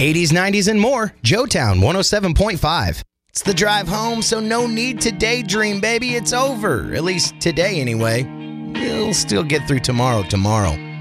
80s, 90s, and more. Joetown 107.5. It's the drive home, so no need to daydream, baby. It's over. At least today, anyway. We'll still get through tomorrow.